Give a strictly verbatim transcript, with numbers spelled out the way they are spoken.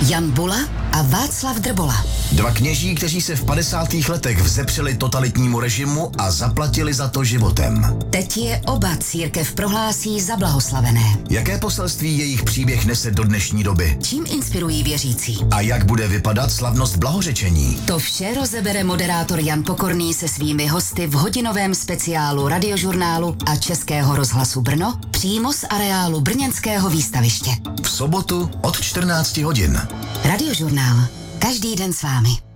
Jan Bula a Václav Drbola. Dva kněží, kteří se v padesátých letech vzepřeli totalitnímu režimu a zaplatili za to životem. Teď je oba církev prohlásí za blahoslavené. Jaké poselství jejich příběh nese do dnešní doby? Čím inspirují věřící? A jak bude vypadat slavnost blahořečení? To vše rozebere moderátor Jan Pokorný se svými hosty v hodinovém speciálu Radiožurnálu a Českého rozhlasu Brno přímo z areálu brněnského výstaviště. V sobotu od čtrnácti hodin. Radiožurnál. Každý den s vámi.